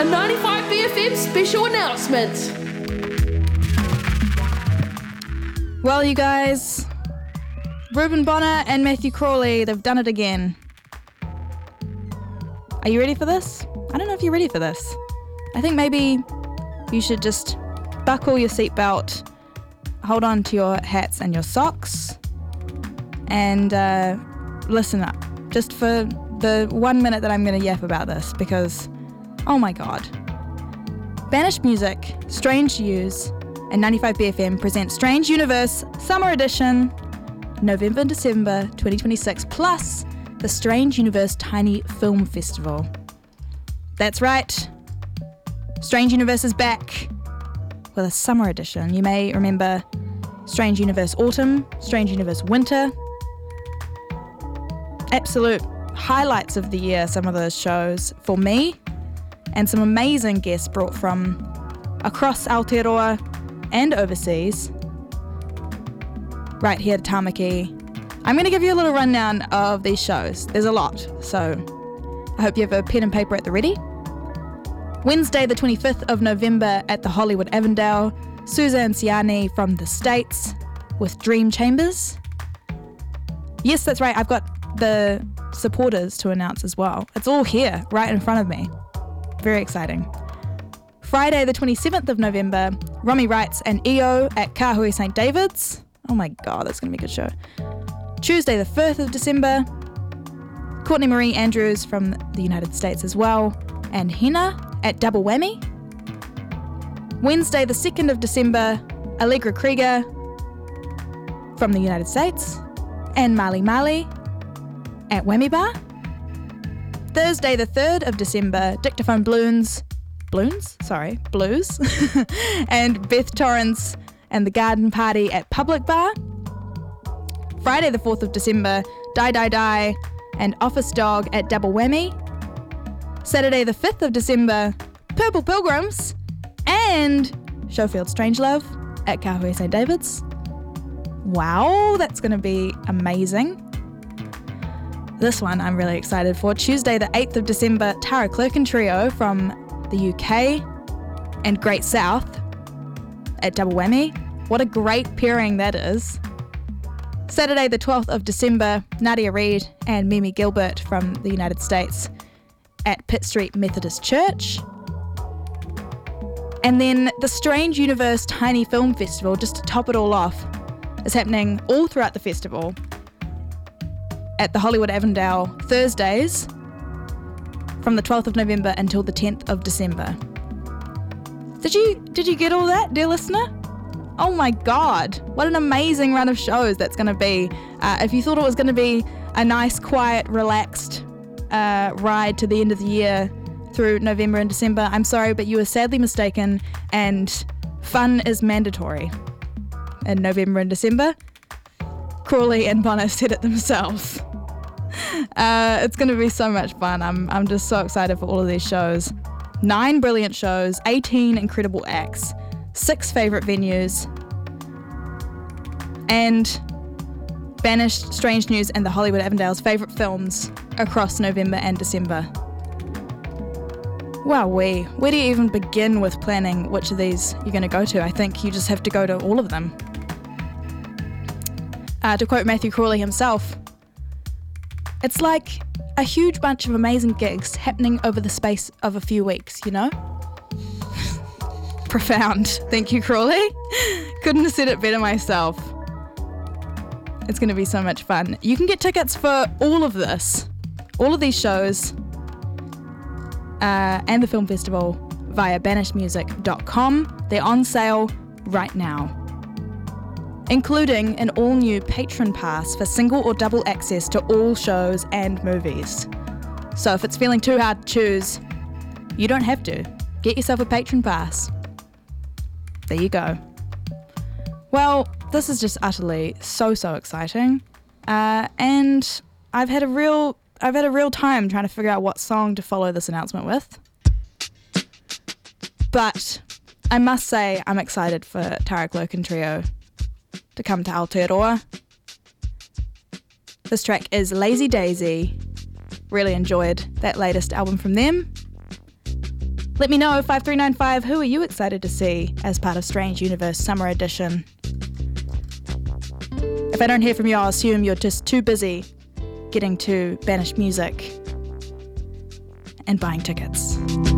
95BFM special announcement. Well, you guys, Reuben Bonner and Matthew Crawley, they've done it again. Are you ready for this? I don't know if you're ready for this. I think maybe you should just buckle your seatbelt, hold on to your hats and your socks, and listen up. Just for the 1 minute that I'm going to yap about this, because, oh my god. Banished Music, Strange News, and 95BFM present Strange Universe Summer Edition, November and December 2026, plus the Strange Universe Tiny Film Festival. That's right. Strange Universe is back with a summer edition. You may remember Strange Universe Autumn, Strange Universe Winter. Absolute highlights of the year, some of those shows for me, and some amazing guests brought from across Aotearoa and overseas, right here at Tamaki. I'm going to give you a little rundown of these shows. There's a lot, so I hope you have a pen and paper at the ready. Wednesday the 25th of November at the Hollywood Avondale, Suzanne Ciani from the States with Dream Chambers. Yes, that's right, I've got the supporters to announce as well. It's all here, right in front of me. Very exciting. Friday the 27th of November, Romy Wrights and EO at Kahui St. David's. Oh my god, that's going to be a good show. Tuesday the 1st of December, Courtney Marie Andrews from the United States as well, and Henna at Double Whammy. Wednesday the 2nd of December, Allegra Krieger from the United States, and Mali Mali at Whammy Bar. Thursday the 3rd of December, Dictaphone Blues, and Beth Torrance and the Garden Party at Public Bar. Friday the 4th of December, Die Die Die and Office Dog at Double Whammy. Saturday the 5th of December, Purple Pilgrims and Schofield Strangelove at Kahui St. David's. Wow, that's going to be amazing. This one I'm really excited for. Tuesday the 8th of December, Tara Clerkin Trio from the UK and Great South at Double Whammy. What a great pairing that is. Saturday the 12th of December, Nadia Reid and Mimi Gilbert from the United States at Pitt Street Methodist Church. And then the Strange Universe Tiny Film Festival, just to top it all off, is happening all throughout the festival at the Hollywood Avondale Thursdays from the 12th of November until the 10th of December. Did you get all that, dear listener? Oh my god, what an amazing run of shows that's going to be. If you thought it was going to be a nice, quiet, relaxed ride to the end of the year through November and December, I'm sorry, but you were sadly mistaken, and fun is mandatory in November and December. Crawley and Bonner said it themselves. It's going to be so much fun. I'm just so excited for all of these shows. 9 brilliant shows, 18 incredible acts, 6 favourite venues, and Banished, Strange News and the Hollywood Avondale's favourite films across November and December. Wowee, where do you even begin with planning which of these you're going to go to? I think you just have to go to all of them. To quote Matthew Crawley himself, it's like a huge bunch of amazing gigs happening over the space of a few weeks, you know? Profound. Thank you, Crawley. Couldn't have said it better myself. It's going to be so much fun. You can get tickets for all of this, all of these shows, and the film festival via banishedmusic.com. They're on sale right now, including an all-new patron pass for single or double access to all shows and movies. So if it's feeling too hard to choose, you don't have to. Get yourself a patron pass. There you go. Well, this is just utterly so exciting, and I've had a real time trying to figure out what song to follow this announcement with. But I must say I'm excited for Tara Clerkin Trio to come to Aotearoa. This track is Lazy Daisy. Really enjoyed that latest album from them. Let me know, 5395, who are you excited to see as part of Strange Universe Summer Edition? If I don't hear from you, I'll assume you're just too busy getting to Banished Music and buying tickets.